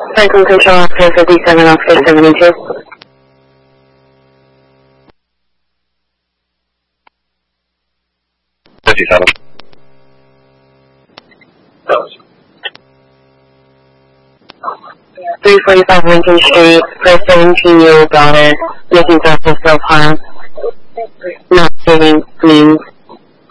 Franklin Control Officer 57 Officer 72. 57. 345 Lincoln Street for a 17-year-old daughter making threats of self-harm. Not stating means.